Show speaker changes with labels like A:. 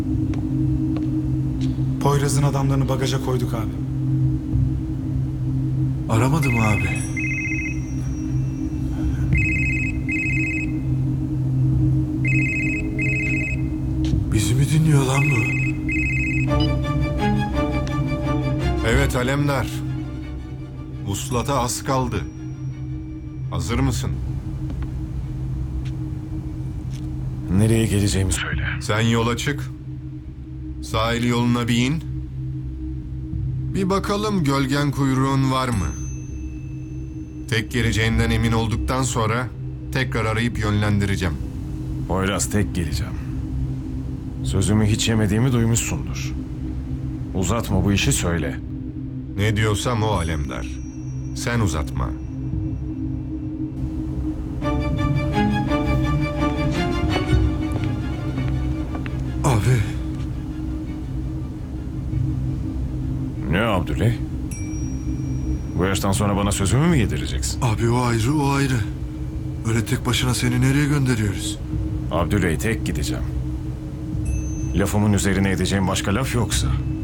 A: Poyraz'ın adamlarını bagaja koyduk abi.
B: Aramadı mı abi? Bizi mi dinliyor lan bu?
C: Evet Alemdar. Vuslata az kaldı. Hazır mısın?
B: Nereye geleceğimi söyle.
C: Sen yola çık. Sahil yoluna bir in. Bir bakalım gölgen kuyruğun var mı? Tek geleceğinden emin olduktan sonra tekrar arayıp yönlendireceğim.
B: Poyraz, tek geleceğim. Sözümü hiç yemediğimi duymuşsundur. Uzatma bu işi, söyle.
C: Ne diyorsam o Alemdar. Sen uzatma.
D: Abi.
B: Ne Abdüley? Bu yaştan sonra bana sözümü mü yedireceksin?
D: Abi o ayrı, o ayrı. Öyle tek başına seni nereye gönderiyoruz?
B: Abdüley, tek gideceğim. Lafımın üzerine edeceğim başka laf yoksa.